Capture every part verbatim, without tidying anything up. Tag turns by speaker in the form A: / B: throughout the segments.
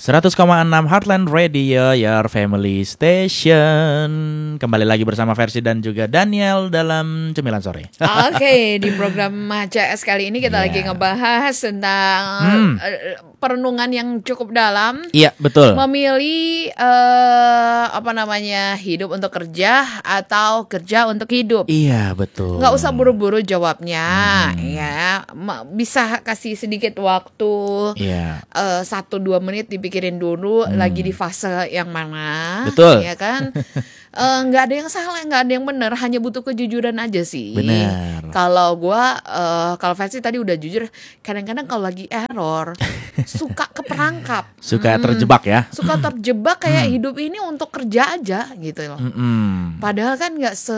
A: seratus koma enam Heartland Radio, your family station. Kembali lagi bersama Versi dan juga Daniel dalam Cemilan Sore.
B: Oke, okay, di program C S kali ini kita yeah. lagi ngebahas tentang hmm. perenungan yang cukup dalam.
A: Iya, yeah, betul.
B: Memilih uh, apa namanya, hidup untuk kerja atau kerja untuk hidup.
A: Iya, yeah, betul.
B: Nggak usah buru-buru jawabnya, hmm. ya. Bisa kasih sedikit waktu, yeah. uh, satu dua menit dipikirin dulu, hmm. lagi di fase yang mana.
A: Betul.
B: Ya kan? Nggak uh, ada yang salah, nggak ada yang benar, hanya butuh kejujuran aja sih.
A: Benar.
B: Kalau gue, uh, kalau versi tadi udah jujur, kadang-kadang kalau lagi error, suka keperangkap,
A: suka
B: hmm,
A: terjebak ya,
B: suka terjebak kayak hmm. hidup ini untuk kerja aja gitu loh.
A: Hmm.
B: Padahal kan nggak se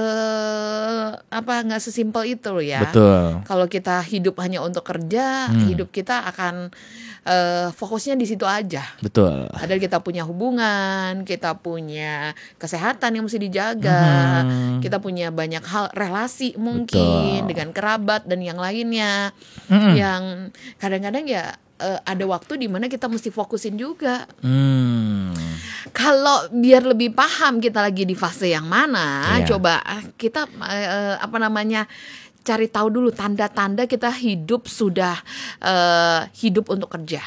B: apa nggak sesimpel itu loh ya.
A: Betul.
B: Kalau kita hidup hanya untuk kerja, hmm. hidup kita akan Uh, fokusnya di situ aja.
A: Betul.
B: Padahal kita punya hubungan, kita punya kesehatan yang mesti dijaga, hmm. kita punya banyak hal relasi mungkin. Betul. Dengan kerabat dan yang lainnya, hmm. yang kadang-kadang ya uh, ada waktu di mana kita mesti fokusin juga. Hmm. Kalau biar lebih paham kita lagi di fase yang mana, yeah. coba kita uh, apa namanya? cari tahu dulu tanda-tanda kita hidup sudah uh, hidup untuk kerja.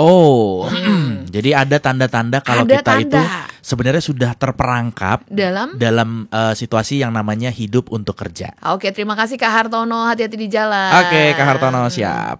A: Oh, hmm. jadi ada tanda-tanda kalau
B: ada
A: kita
B: tanda.
A: itu sebenarnya sudah terperangkap
B: dalam
A: dalam uh, situasi yang namanya hidup untuk kerja.
B: Oke, terima kasih Kak Hartono, hati-hati di jalan.
A: Oke, Kak Hartono siap.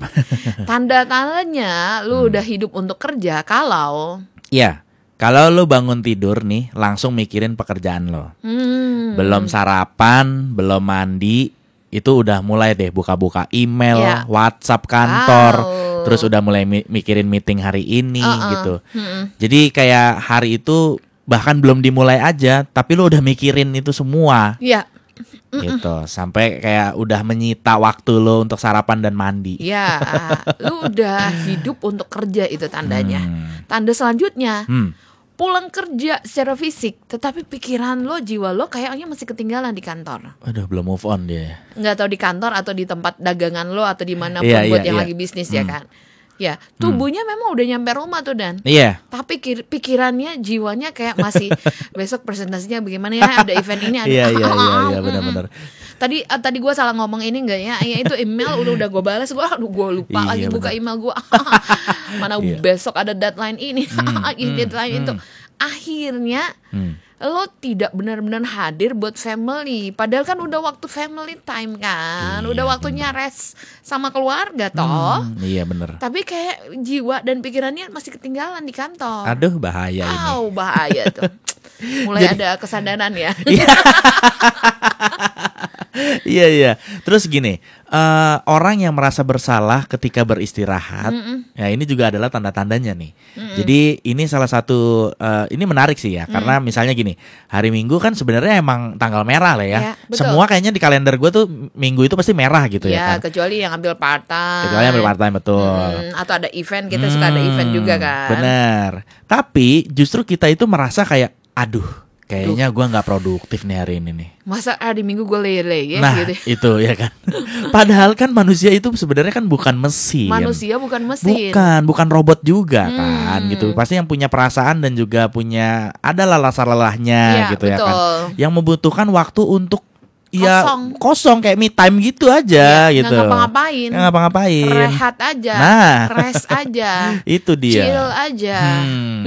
B: Tanda-tandanya lu hmm. udah hidup untuk kerja kalau
A: Iya. Kalau lo bangun tidur nih, langsung mikirin pekerjaan lo. Hmm. Belum sarapan, belum mandi, itu udah mulai deh buka-buka email, yeah. WhatsApp kantor, wow. terus udah mulai mi- mikirin meeting hari ini uh-uh. gitu. Hmm. Jadi kayak hari itu bahkan belum dimulai aja, tapi lo udah mikirin itu semua.
B: Iya. Yeah.
A: Gitu, sampai kayak udah menyita waktu lo untuk sarapan dan mandi.
B: Ya, lo udah hidup untuk kerja, itu tandanya. Hmm. Tanda selanjutnya. Hmm. Pulang kerja secara fisik, tetapi pikiran lo, jiwa lo kayaknya masih ketinggalan di kantor.
A: Aduh, belum move on dia.
B: Nggak tahu di kantor atau di tempat dagangan lo atau di manapun
A: yeah,
B: buat
A: yeah,
B: yang
A: yeah.
B: lagi bisnis
A: hmm.
B: ya kan. Ya, tubuhnya hmm. memang udah nyampe rumah tuh Dan.
A: Iya. Yeah.
B: Tapi kir- pikirannya, jiwanya kayak masih besok presentasinya bagaimana ya, ada event ini, ada.
A: Iya iya iya iya benar-benar.
B: Tadi uh, tadi gue salah ngomong ini enggak ya? Ya itu email udah udah gue balas, gue aduh gue lupa iya, lagi bener. buka email gue. Mana yeah. besok ada deadline ini, hmm, deadline hmm, itu. Hmm. Akhirnya hmm. lo tidak benar-benar hadir buat family. Padahal kan udah waktu family time kan, iya, udah waktunya bener. rest sama keluarga toh. Hmm,
A: iya benar.
B: Tapi kayak jiwa dan pikirannya masih ketinggalan di kantor.
A: Aduh bahaya ini.
B: Oh bahaya tuh. Mulai Jadi, ada kesadaran ya.
A: Iya iya. Terus gini, uh, orang yang merasa bersalah ketika beristirahat, Mm-mm. ya ini juga adalah tanda-tandanya nih. Mm-mm. Jadi ini salah satu, uh, ini menarik sih ya, mm. karena misalnya gini, hari Minggu kan sebenarnya emang tanggal merah lah ya. Ya semua kayaknya di kalender gue tuh Minggu itu pasti merah gitu ya, ya kan.
B: Kecuali yang ambil part time.
A: Kecuali yang ambil part time betul.
B: Hmm, atau ada event, kita hmm, suka ada event juga kan.
A: Bener. Tapi justru kita itu merasa kayak, aduh. Kayaknya gue gak produktif nih hari ini nih.
B: Masa hari Minggu gue lele ya
A: nah,
B: gitu.
A: itu ya kan. Padahal kan manusia itu sebenarnya kan bukan mesin.
B: Manusia bukan mesin.
A: Bukan, bukan robot juga hmm. kan gitu. Pasti yang punya perasaan dan juga punya ada lelah-lelahnya ya, gitu betul. ya kan. Yang membutuhkan waktu untuk ya kosong, kosong kayak me time gitu aja ya, gitu.
B: Nggak ngapa-ngapain.
A: Nggak ngapa-ngapain.
B: Rehat aja.
A: Nah,
B: rest aja.
A: Itu dia.
B: Chill aja. Hmm.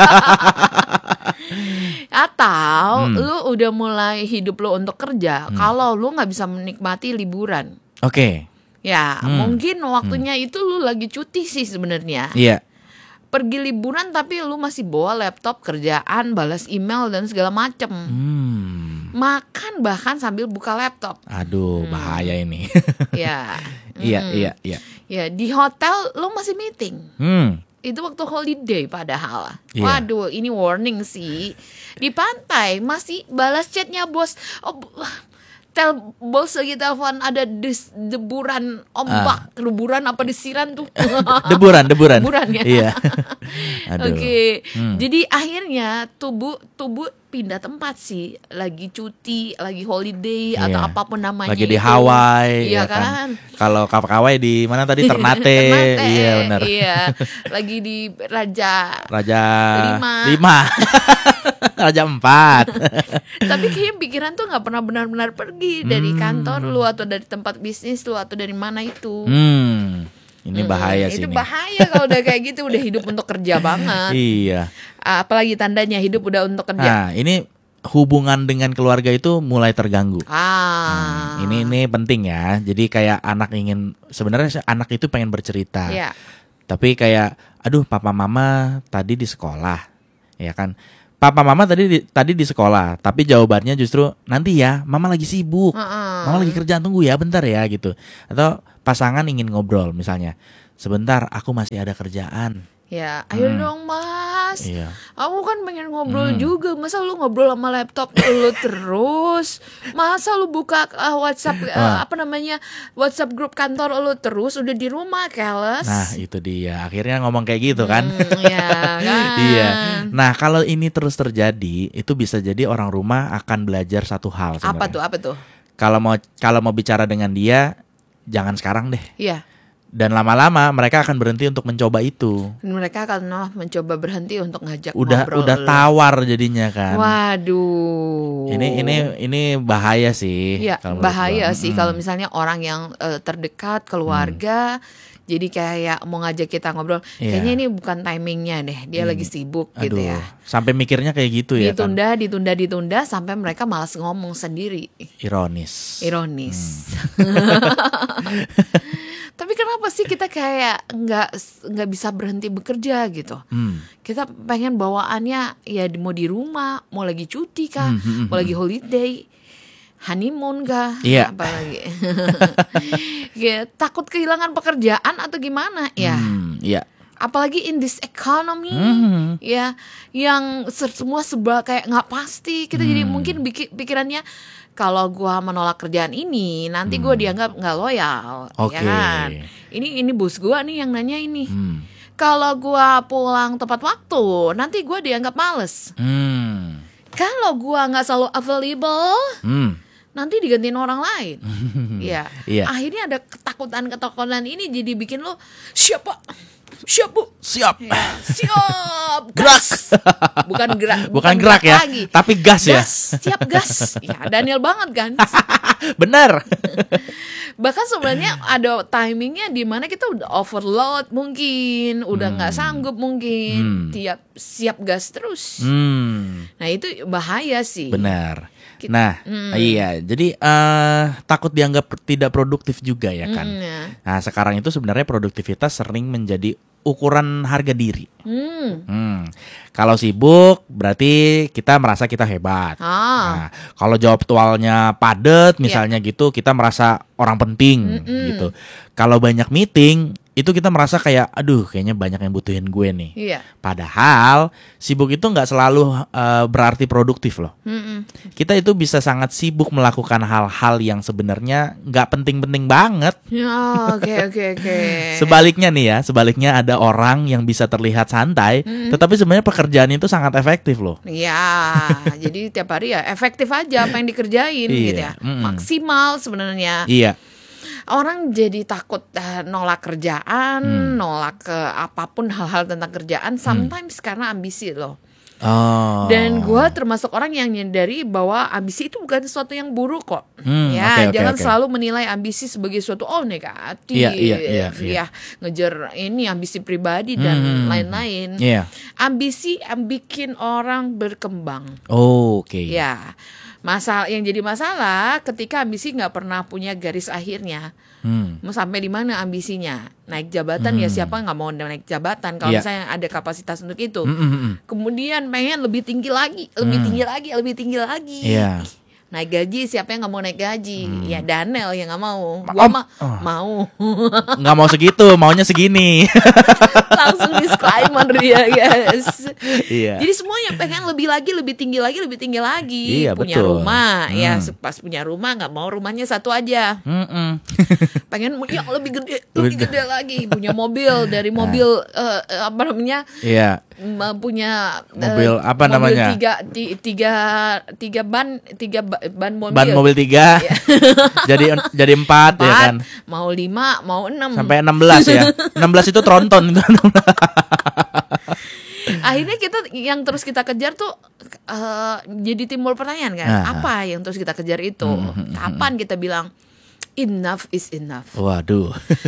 B: Atau hmm. lu udah mulai hidup lu untuk kerja, hmm. kalau lu nggak bisa menikmati liburan.
A: Oke. Okay.
B: Ya, hmm. mungkin waktunya
A: hmm.
B: itu lu lagi cuti sih sebenarnya.
A: Iya. Yeah.
B: Pergi liburan tapi lu masih bawa laptop, kerjaan, balas email dan segala macem. Hmm. Makan bahkan sambil buka laptop.
A: Aduh, hmm. bahaya ini.
B: Ya.
A: Iya,
B: hmm.
A: iya, iya.
B: Ya, di hotel lu masih meeting. Hmm. Itu waktu holiday padahal. Yeah. Waduh, ini warning sih. Di pantai masih balas chatnya bos. Oh, tel bos lagi telepon ada des, deburan ombak, ah. deburan apa desiran tuh? deburan, deburan. Deburan ya.
A: Iya. Aduh.
B: Oke,
A: Hmm.
B: jadi akhirnya tubuh tubuh pindah tempat sih, lagi cuti, lagi holiday
A: Iya.
B: atau apapun namanya
A: Lagi di
B: itu.
A: Hawaii,
B: Iya
A: ya kan.
B: kan?
A: Kalau Hawaii di mana tadi Ternate,
B: Ternate,
A: iya benar.
B: Iya, lagi di Raja
A: Raja
B: Lima.
A: lima. Raja empat.
B: Tapi kayaknya pikiran tuh nggak pernah benar-benar pergi dari
A: Hmm.
B: kantor lu atau dari tempat bisnis lu atau dari mana itu.
A: Hmm. Ini
B: Hmm,
A: bahaya sih
B: itu
A: ini.
B: bahaya kalau udah kayak gitu, udah hidup untuk kerja banget.
A: Iya.
B: Apalagi tandanya hidup udah untuk kerja.
A: Nah, ini hubungan dengan keluarga itu mulai terganggu.
B: Ah,
A: Hmm, ini ini penting ya. Jadi kayak anak ingin sebenarnya anak itu pengen bercerita.
B: Iya.
A: Tapi kayak aduh papa mama tadi di sekolah. Ya kan? Papa mama tadi di, tadi di sekolah, tapi jawabannya justru nanti ya, mama lagi sibuk.
B: Heeh.
A: Mama lagi kerjaan, tunggu ya bentar ya gitu. Atau pasangan ingin ngobrol misalnya. Sebentar, aku masih ada kerjaan.
B: Ya, ayo
A: Hmm.
B: dong mas.
A: Iya.
B: Aku kan pengen ngobrol
A: Hmm.
B: juga. Masa lu ngobrol sama laptop lu terus? Masa lu buka uh, WhatsApp uh,
A: Wah.
B: apa namanya WhatsApp grup kantor lu terus? Udah di rumah, keles.
A: Nah, itu dia. Akhirnya ngomong kayak gitu kan.
B: Hmm, ya kan.
A: Iya. Nah, kalau ini terus terjadi, itu bisa jadi orang rumah akan belajar satu hal sebenarnya.
B: Apa tuh? Apa tuh?
A: Kalau mau kalau mau bicara dengan dia, jangan sekarang deh.
B: Iya.
A: Dan lama-lama mereka akan berhenti untuk mencoba itu.
B: Mereka akan oh, mencoba berhenti untuk ngajak
A: Udah
B: ngobrol.
A: udah
B: lu.
A: tawar jadinya kan.
B: Waduh.
A: Ini ini ini bahaya sih.
B: Ya,
A: kalau menurut
B: bahaya
A: gua.
B: sih
A: Mm-mm.
B: kalau misalnya orang yang eh, terdekat, keluarga, jadi kayak mau ngajak kita ngobrol,
A: Iya.
B: kayaknya ini bukan timingnya deh, dia lagi sibuk gitu
A: Aduh,
B: ya.
A: sampai mikirnya kayak gitu ya kan.
B: Ditunda, ditunda, ditunda sampai mereka malas ngomong sendiri.
A: Ironis.
B: Ironis.
A: Hmm.
B: Tapi kenapa sih kita kayak nggak nggak bisa berhenti bekerja gitu?
A: Hmm.
B: Kita pengen bawaannya ya di- mau di rumah, mau lagi cuti kah,
A: Hmm, hmm,
B: mau lagi holiday, honeymoon kah,
A: Iya.
B: apalagi. Ya, takut kehilangan pekerjaan atau gimana ya?
A: Hmm, iya.
B: Apalagi in this economy,
A: Hmm.
B: ya, yang ser- semua serba kayak nggak pasti. Kita jadi
A: Hmm.
B: mungkin biki- pikirannya kalau gua menolak kerjaan ini, nanti gua dianggap nggak loyal, ya
A: Oke.
B: kan? Ini ini bos gua nih yang nanya ini.
A: Hmm.
B: Kalau gua pulang tepat waktu, nanti gua dianggap males.
A: Hmm.
B: Kalau gua nggak selalu available,
A: Hmm.
B: nanti digantiin orang lain. Ya,
A: Iya.
B: akhirnya ada ketakutan-ketakutan ini jadi bikin lo siapa, siap bu,
A: Siap.
B: ya, siap,
A: Gerak.
B: gas. Bukan gerak,
A: Bukan gerak ya,
B: lagi.
A: tapi gas ya.
B: Gas, siap gas. Ya, Daniel banget kan.
A: Benar.
B: Bahkan sebenarnya ada timingnya di mana kita udah overload mungkin, udah nggak sanggup mungkin,
A: Hmm.
B: tiap siap gas terus.
A: Hmm.
B: Nah itu bahaya sih.
A: Benar.
B: Kita-
A: Nah,
B: Hmm.
A: iya. Jadi eh takut dianggap tidak produktif juga ya kan.
B: Mm, ya.
A: Nah, sekarang itu sebenarnya produktivitas sering menjadi ukuran harga diri.
B: Hmm.
A: Hmm. Kalau sibuk berarti kita merasa kita hebat.
B: Ah.
A: Nah, kalau jadwalnya padat misalnya gitu, kita merasa orang penting
B: Mm-mm.
A: gitu. Kalau banyak meeting, itu kita merasa kayak aduh kayaknya banyak yang butuhin gue nih.
B: Iya.
A: Padahal sibuk itu nggak selalu eh, berarti produktif loh.
B: Mm-mm.
A: Kita itu bisa sangat sibuk melakukan hal-hal yang sebenarnya nggak penting-penting banget.
B: Ya, oke oke oke.
A: Sebaliknya nih ya, sebaliknya ada orang yang bisa terlihat santai, tetapi sebenarnya pekerjaan itu sangat efektif loh.
B: Ya, jadi tiap hari ya efektif aja apa yang dikerjain
A: Iya,
B: gitu ya.
A: mm-mm.
B: Maksimal sebenarnya.
A: Iya.
B: Orang jadi takut uh, nolak kerjaan,
A: Hmm.
B: nolak ke apapun hal-hal tentang kerjaan sometimes karena ambisi loh.
A: Oh.
B: Dan gue termasuk orang yang menyadari bahwa ambisi itu bukan sesuatu yang buruk kok.
A: Hmm,
B: Ya,
A: oke, oke,
B: jangan
A: oke.
B: selalu menilai ambisi sebagai suatu oh negatif.
A: Iya, iya, iya, iya.
B: Ya, ngejar ini ambisi pribadi dan
A: Hmm.
B: lain-lain.
A: Iya.
B: Ambisi yang bikin orang berkembang.
A: Oh, oke.
B: Ya, masalah yang jadi masalah ketika ambisi nggak pernah punya garis akhirnya.
A: Hmm.
B: Mau sampai di mana ambisinya? Naik jabatan ya siapa nggak mau naik jabatan kalau
A: Iya.
B: misalnya ada kapasitas untuk itu.
A: Mm, mm, mm.
B: Kemudian pengen lebih tinggi lagi, lebih tinggi lagi, lebih tinggi lagi.
A: Iya.
B: Naik gaji siapa yang nggak mau naik gaji? Ya Daniel yang nggak mau.
A: Ma-
B: Gua
A: Om.
B: mah
A: Oh.
B: mau.
A: Nggak mau segitu, maunya segini.
B: Langsung disclaimer dia guys.
A: Iya.
B: Jadi semuanya pengen lebih lagi, lebih tinggi lagi, lebih tinggi lagi.
A: Iya,
B: punya
A: betul.
B: rumah,
A: Hmm.
B: ya pas punya rumah nggak mau rumahnya satu aja.
A: Mm-mm.
B: Pengen yang lebih gede, lebih gede lagi. Punya mobil, dari mobil uh, apa namanya?
A: Iya.
B: m- punya uh,
A: Mobil apa
B: mobil
A: namanya?
B: tiga, ti- tiga, tiga ban, tiga ba- ban mobil.
A: Ban mobil tiga. jadi jadi empat, ya kan.
B: Empat, mau lima, mau enam.
A: Sampai enam belas ya. enam belas itu tronton itu.
B: Akhirnya kita yang terus kita kejar tuh uh, jadi timbul pertanyaan kan,
A: Nah.
B: apa yang terus kita kejar itu? Kapan kita bilang enough is enough?
A: Waduh.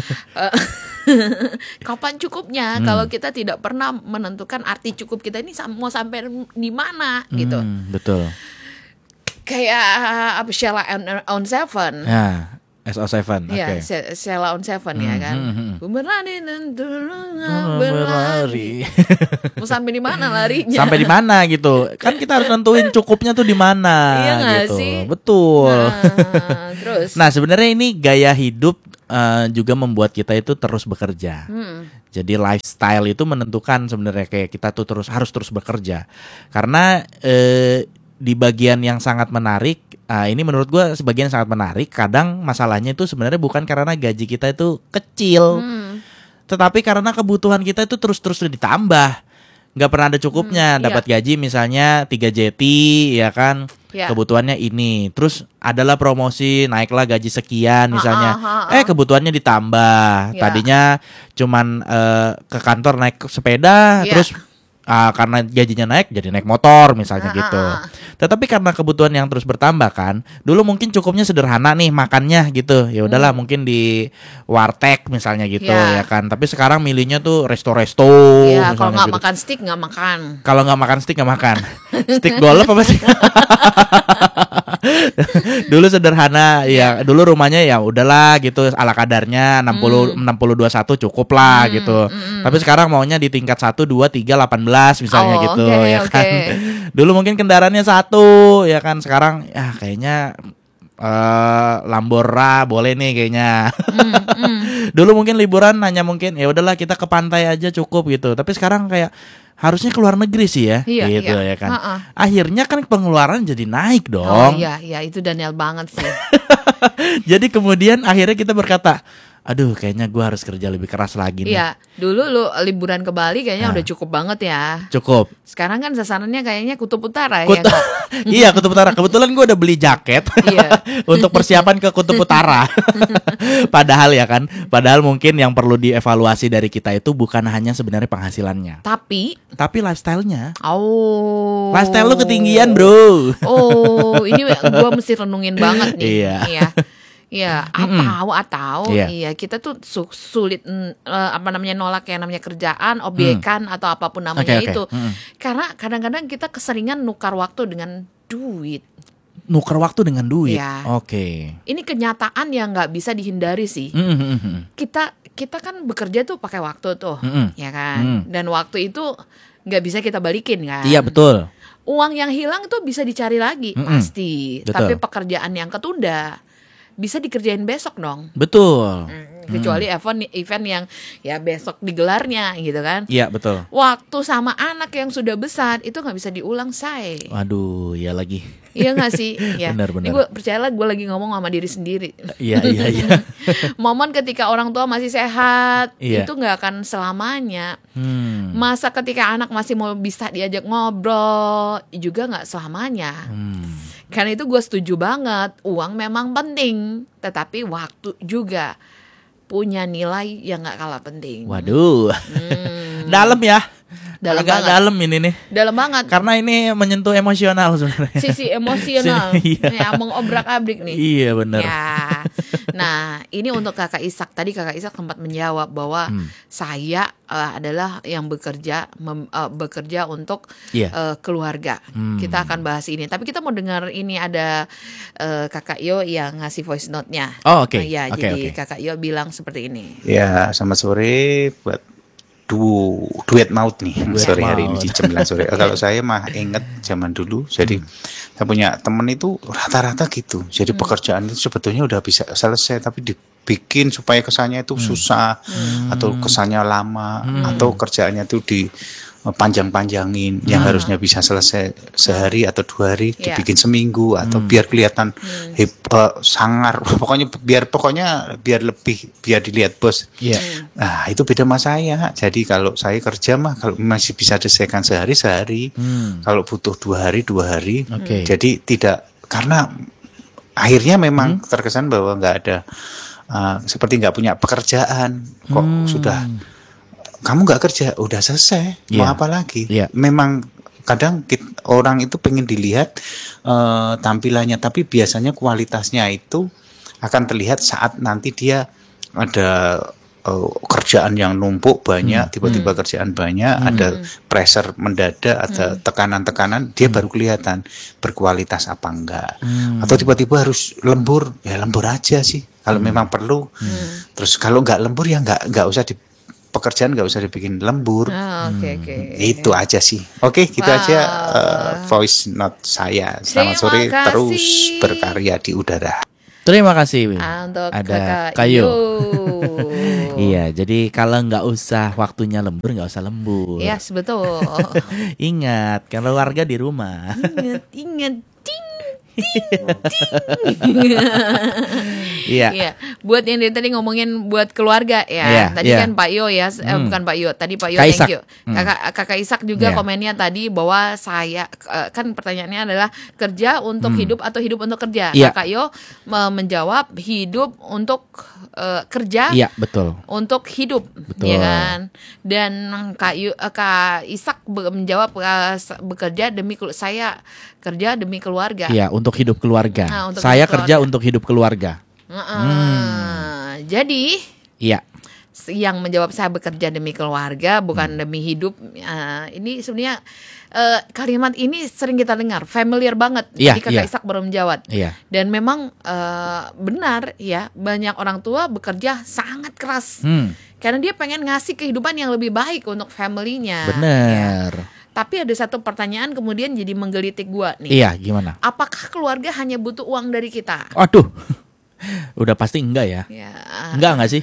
B: Kapan cukupnya? Kalau kita tidak pernah menentukan arti cukup kita ini sam- mau sampai di mana gitu.
A: Hmm, betul.
B: Kayak apa Sheila on, on Seven.
A: Ya, S O tujuh. Oke.
B: Ya, Se- Sheila on Seven ya kan.
A: hmm, hmm.
B: Berlari dan terus
A: Oh,
B: berlari. Mau sampai di mana larinya?
A: Sampai di mana gitu. Kan kita harus nentuin cukupnya tuh di mana
B: Iya nggak
A: gitu.
B: sih?
A: Betul.
B: Nah, terus.
A: Nah, sebenarnya ini gaya hidup eh, juga membuat kita itu terus bekerja.
B: Hmm.
A: Jadi lifestyle itu menentukan sebenarnya kayak kita tuh terus harus terus bekerja. Karena eh, di bagian yang sangat menarik, ah, ini menurut gue sebagian sangat menarik. Kadang masalahnya itu sebenarnya bukan karena gaji kita itu kecil,
B: Hmm.
A: tetapi karena kebutuhan kita itu terus-terus ditambah. Nggak pernah ada cukupnya.
B: Hmm,
A: Dapat
B: iya.
A: gaji misalnya tiga J T, ya kan?
B: Ya.
A: Kebutuhannya ini. Terus adalah promosi, naiklah gaji sekian misalnya.
B: Ah, ah, ah,
A: Eh
B: ah.
A: kebutuhannya ditambah.
B: Ya.
A: Tadinya cuman eh, ke kantor naik sepeda,
B: Ya.
A: terus ah, karena gajinya naik jadi naik motor misalnya
B: Ah,
A: gitu.
B: ah, ah.
A: Tetapi karena kebutuhan yang terus bertambah kan, dulu mungkin cukupnya sederhana nih makannya gitu. Ya udahlah mungkin di warteg misalnya gitu
B: Ya.
A: ya kan. Tapi sekarang milihnya tuh resto-resto.
B: Ya, kalau
A: misalnya
B: nggak
A: gitu.
B: makan steak nggak makan.
A: Kalau nggak makan steak nggak makan. Steak golf apa sih? Dulu sederhana ya. Dulu rumahnya ya udahlah gitu ala kadarnya enam puluh enam puluh dua puluh satu cukup lah gitu. Tapi sekarang maunya di tingkat satu, dua, tiga, delapan belas misalnya
B: Oh,
A: gitu
B: oke,
A: ya
B: oke.
A: kan. Dulu mungkin kendaraannya satu ya kan, sekarang ya kayaknya eh Lambora boleh nih kayaknya. Dulu mungkin liburan hanya mungkin ya udahlah kita ke pantai aja cukup gitu. Tapi sekarang kayak harusnya keluar negeri sih ya,
B: Iya,
A: gitu
B: iya.
A: ya kan.
B: Ha-ha.
A: Akhirnya kan pengeluaran jadi naik
B: Oh
A: dong.
B: iya, iya itu Daniel banget sih.
A: Jadi kemudian akhirnya kita berkata, aduh kayaknya gue harus kerja lebih keras lagi nih.
B: Iya, dulu lu liburan ke Bali kayaknya
A: Nah.
B: udah cukup banget ya.
A: Cukup.
B: Sekarang kan sasarannya kayaknya Kutub Utara
A: Kut-
B: ya Kak?
A: Iya, Kutub Utara. Kebetulan gue udah beli jaket
B: Iya.
A: untuk persiapan ke Kutub Utara. Padahal ya kan, padahal mungkin yang perlu dievaluasi dari kita itu bukan hanya sebenarnya penghasilannya,
B: Tapi,
A: tapi lifestyle-nya.
B: oh.
A: Lifestyle lu ketinggian, bro.
B: Oh, ini gua mesti renungin banget nih.
A: Iya.
B: Iya. Iya, atau atau
A: Iya.
B: iya kita tuh su- sulit mm, eh, apa namanya nolak yang namanya kerjaan, obyekan atau apapun namanya
A: Oke, oke.
B: itu.
A: Mm.
B: Karena kadang-kadang kita keseringan nukar waktu dengan duit.
A: Nuker waktu dengan duit.
B: Iya.
A: Oke.
B: Ini kenyataan yang nggak bisa dihindari sih.
A: Mm, mm, mm, mm.
B: Kita kita kan bekerja tuh pakai waktu tuh,
A: Mm-mm.
B: ya kan?
A: Mm.
B: Dan waktu itu nggak bisa kita balikin kan?
A: Iya, betul.
B: Uang yang hilang tuh bisa dicari lagi
A: Mm-mm.
B: pasti.
A: Betul.
B: Tapi pekerjaan yang ketunda bisa dikerjain besok dong.
A: Betul.
B: Mm, Kecuali event event yang ya besok digelarnya gitu kan.
A: Iya, betul.
B: Waktu sama anak yang sudah besar itu nggak bisa diulang, say.
A: Waduh, ya lagi.
B: Iya nggak sih? Ya.
A: Benar,
B: Ini
A: benar.
B: gue percayalah gue lagi ngomong sama diri sendiri.
A: Iya, iya, iya.
B: Momen ketika orang tua masih sehat
A: Iya.
B: itu nggak akan selamanya.
A: Hmm.
B: Masa ketika anak masih mau bisa diajak ngobrol juga nggak selamanya.
A: Hmm.
B: Karena itu gue setuju banget, uang memang penting, tetapi waktu juga punya nilai yang gak kalah penting.
A: Waduh.
B: Hmm,
A: Dalam ya.
B: Dalam
A: Agak
B: banget.
A: dalam ini nih.
B: dalam banget.
A: Karena ini menyentuh emosional sebenarnya.
B: Sisi emosional,
A: Iya.
B: ya mengobrak-abrik nih.
A: Iya, benar.
B: Ya, nah ini untuk kakak Ishak. Tadi kakak Ishak sempat menjawab bahwa
A: Hmm.
B: saya eh, adalah yang bekerja mem- eh, bekerja untuk
A: Iya.
B: eh, keluarga.
A: Hmm.
B: Kita akan bahas ini. Tapi kita mau dengar ini ada eh, kakak Yo yang ngasih voice note-nya.
A: Oh, oke.
B: Nah, ya,
A: Oke,
B: jadi
A: oke.
B: kakak Yo bilang seperti ini.
C: Ya, selamat sore buat du duet maut nih
A: Duet
C: sore hari
A: maut.
C: ini di jam sembilan sore. Kalau saya mah inget zaman dulu, jadi saya punya temen itu rata-rata gitu. Jadi pekerjaan itu sebetulnya udah bisa selesai, tapi di bikin supaya kesannya itu susah
B: Hmm.
C: atau kesannya lama
A: Hmm.
C: atau kerjaannya itu di panjang-panjangin yang
B: Hmm.
C: harusnya bisa selesai sehari atau dua hari
B: Iya.
C: dibikin seminggu atau
A: Hmm.
C: biar kelihatan
B: Hmm.
C: hip, eh, sangar pokoknya biar pokoknya biar lebih biar dilihat bos.
A: Iya.
C: Nah itu beda sama saya. Jadi kalau saya kerja mah kalau masih bisa diselesaikan sehari sehari,
A: Hmm.
C: kalau butuh dua hari dua hari.
A: Oke.
C: Jadi tidak karena akhirnya memang
A: Hmm.
C: terkesan bahwa nggak ada uh, seperti nggak punya pekerjaan kok
A: Hmm.
C: sudah kamu nggak kerja udah selesai mau
A: Iya.
C: apa lagi.
A: Iya.
C: Memang kadang kit- orang itu pengen dilihat uh, tampilannya tapi biasanya kualitasnya itu akan terlihat saat nanti dia ada uh, kerjaan yang numpuk banyak,
A: Hmm.
C: tiba-tiba
B: Hmm.
C: kerjaan banyak,
A: Hmm.
C: ada pressure mendadak, ada
B: Hmm.
C: tekanan-tekanan, dia baru kelihatan berkualitas apa enggak.
A: Hmm.
C: Atau tiba-tiba harus lembur, ya lembur aja sih kalau
A: Hmm.
C: memang perlu.
B: Hmm.
C: Terus kalau nggak lembur ya nggak nggak usah di pekerjaan nggak usah dibikin lembur.
B: Ah, Oke oke.
C: Itu aja sih. Oke, gitu
B: Wah.
C: aja uh, voice note saya. Selamat
B: Terima
C: sore,
B: kasih.
C: terus berkarya di udara.
A: Terima kasih. Win.
B: Ah, untuk
A: Ada
B: Kakak
A: kayu.
B: Yo.
A: Iya, jadi kalau nggak usah waktunya lembur, nggak usah lembur.
B: Yes, betul.
A: Ingat, kalau warga di rumah.
B: Ingat, ingat. Ting,
A: Iya.
B: Iya, buat yang dari tadi ngomongin buat keluarga ya.
A: Iya,
B: Tadi
A: iya.
B: kan Pak Yo ya, eh,
A: Hmm.
B: bukan Pak Yo. Tadi Pak Yo
A: Kak
B: thank
A: Isak.
B: you.
A: Hmm.
B: Kakak Kakak Isak juga
A: Iya.
B: komennya tadi bahwa saya eh, kan pertanyaannya adalah kerja untuk
A: Hmm.
B: hidup atau hidup untuk kerja.
A: Iya.
B: Kakak Yo me- menjawab hidup untuk eh, kerja.
A: Iya, betul.
B: Untuk hidup,
A: Betul.
B: ya kan? Dan Kak, Yu, eh, Kak Isak be- menjawab eh, s- bekerja demi kelu- saya kerja demi keluarga.
A: Iya, untuk hidup keluarga.
B: Nah, untuk
A: Saya
B: hidup
A: kerja
B: keluarga.
A: untuk hidup keluarga.
B: Heeh. Jadi
A: Iya.
B: yang menjawab saya bekerja demi keluarga bukan demi hidup, eh, ini sebenarnya eh, kalimat ini sering kita dengar, familiar banget.
A: Iya,
B: Tadi Kakak
A: iya.
B: Isak baru menjawab.
A: Iya.
B: Dan memang eh, benar ya, banyak orang tua bekerja sangat keras.
A: Hmm,
B: Karena dia pengen ngasih kehidupan yang lebih baik untuk family-nya. Ya.
A: bener.
B: Tapi ada satu pertanyaan kemudian jadi menggelitik gua nih.
A: Iya, gimana?
B: Apakah keluarga hanya butuh uang dari kita?
A: Aduh. Udah pasti enggak ya?
B: Ya.
A: Enggak enggak sih?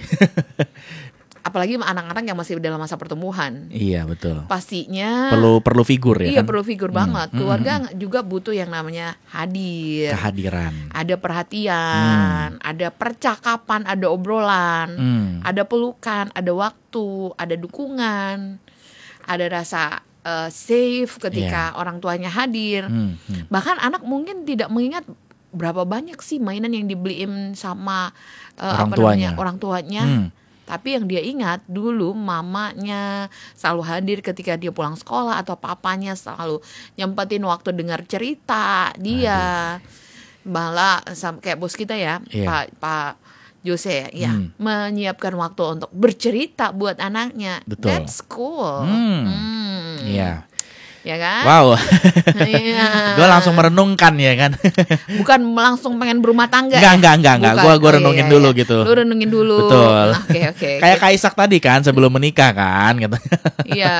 B: Apalagi anak-anak yang masih dalam masa pertumbuhan.
A: Iya, betul.
B: Pastinya
A: Perlu perlu figur ya
B: iya
A: kan?
B: perlu figur
A: Hmm,
B: banget.
A: hmm,
B: Keluarga
A: hmm,
B: nggak- juga butuh yang namanya hadir.
A: Kehadiran.
B: Ada perhatian, ada percakapan, ada obrolan,
A: Hmm.
B: ada pelukan, ada waktu, ada dukungan, ada rasa eh, safe ketika orang tuanya hadir.
A: Hmm, hmm.
B: Bahkan anak mungkin tidak mengingat berapa banyak sih mainan yang dibeliin sama eh,
A: Orang
B: apa
A: tuanya.
B: namanya orang tuanya.
A: Hmm.
B: Tapi yang dia ingat dulu mamanya selalu hadir ketika dia pulang sekolah atau papanya selalu nyempetin waktu dengar cerita dia. Malah sam- kayak bos kita ya,
A: Iya.
B: Pak Pak Jose ya,
A: Hmm.
B: menyiapkan waktu untuk bercerita buat anaknya.
A: Betul.
B: That's cool.
A: Hmm.
B: Hmm.
A: Iya.
B: Ya kan?
A: Wow.
B: Iya.
A: Gue langsung merenungkan ya kan.
B: Bukan langsung pengen berumah tangga.
A: Enggak,
B: ya?
A: enggak, enggak, enggak.
B: Bukan.
A: Gua- gua
B: Oh,
A: renungin
B: iya,
A: dulu
B: iya.
A: gitu.
B: Lu renungin dulu.
A: Betul.
B: Oke, oke.
A: Kayak Kak Isak tadi kan sebelum menikah kan gitu.
B: Iya.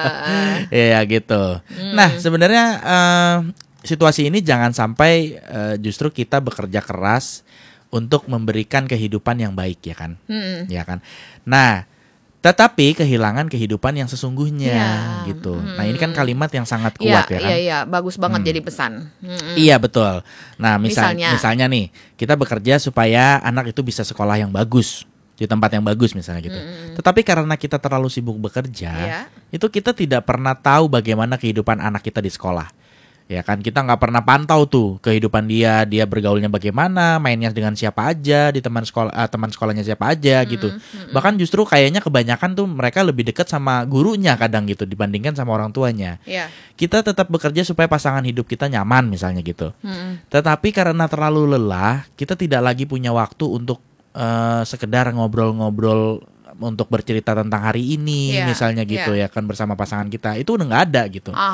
A: Iya gitu. Nah, sebenarnya eh, situasi ini jangan sampai eh, justru kita bekerja keras untuk memberikan kehidupan yang baik ya kan.
B: Hmm.
A: Ya kan. Nah, tetapi kehilangan kehidupan yang sesungguhnya
B: Iya.
A: gitu. Nah, ini kan kalimat yang sangat
B: Iya,
A: kuat ya kan.
B: iya, iya, bagus banget jadi pesan. Mm-mm.
A: Iya betul. Nah misal,
B: Misalnya.
A: misalnya nih kita bekerja supaya anak itu bisa sekolah yang bagus di tempat yang bagus misalnya gitu. Tetapi karena kita terlalu sibuk bekerja,
B: Iya.
A: itu kita tidak pernah tahu bagaimana kehidupan anak kita di sekolah. Ya kan kita nggak pernah pantau tuh kehidupan dia, dia bergaulnya bagaimana, mainnya dengan siapa aja, di teman sekolah eh, teman sekolahnya siapa aja gitu. Bahkan justru kayaknya kebanyakan tuh mereka lebih dekat sama gurunya kadang gitu dibandingkan sama orang tuanya.
B: Iya.
A: Kita tetap bekerja supaya pasangan hidup kita nyaman misalnya gitu.
B: Mm-mm.
A: Tetapi karena terlalu lelah, kita tidak lagi punya waktu untuk eh, sekedar ngobrol-ngobrol untuk bercerita tentang hari ini
B: Iya,
A: misalnya gitu
B: iya.
A: ya kan bersama pasangan kita. Itu udah nggak ada gitu.
B: Aha.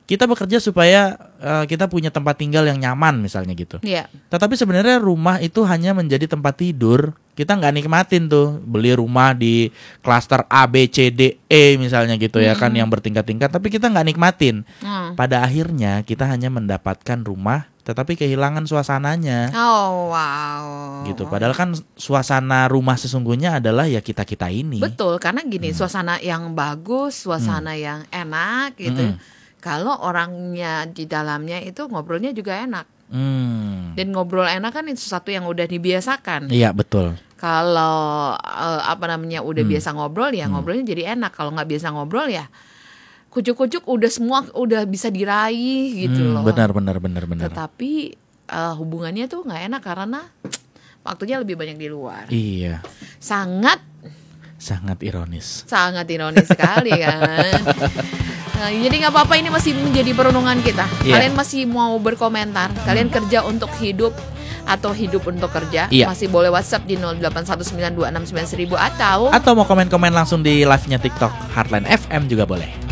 A: kita bekerja supaya uh, kita punya tempat tinggal yang nyaman misalnya gitu.
B: Iya.
A: Tetapi sebenarnya rumah itu hanya menjadi tempat tidur. Kita nggak nikmatin tuh beli rumah di klaster A, B, C, D, E misalnya gitu ya
B: Hmm.
A: kan yang bertingkat-tingkat. Tapi kita nggak nikmatin.
B: Hmm.
A: Pada akhirnya kita hanya mendapatkan rumah, tetapi kehilangan suasananya.
B: Oh wow.
A: Gitu. Padahal kan suasana rumah sesungguhnya adalah ya kita kita ini.
B: Betul, karena gini, suasana yang bagus, suasana yang enak gitu.
A: Mm-mm.
B: Kalau orangnya di dalamnya itu ngobrolnya juga enak.
A: Hmm.
B: Dan ngobrol enak kan itu sesuatu yang udah dibiasakan.
A: Iya betul.
B: Kalau eh, apa namanya udah
A: Hmm.
B: biasa ngobrol ya ngobrolnya jadi enak. Kalau nggak biasa ngobrol ya kucuk-kucuk udah semua udah bisa diraih gitu
A: Hmm,
B: loh.
A: benar benar benar benar.
B: Tetapi eh, hubungannya tuh nggak enak karena waktunya lebih banyak di luar.
A: Iya.
B: Sangat
A: Sangat ironis.
B: sangat ironis sekali kan. Nah, jadi nggak apa-apa, ini masih menjadi perenungan kita.
A: Iya.
B: Kalian masih mau berkomentar? Kalian kerja untuk hidup atau hidup untuk kerja?
A: Iya.
B: Masih boleh WhatsApp di nol delapan satu sembilan dua enam sembilan seribu atau
A: Atau mau komen-komen langsung di live-nya TikTok Heartline F M juga boleh.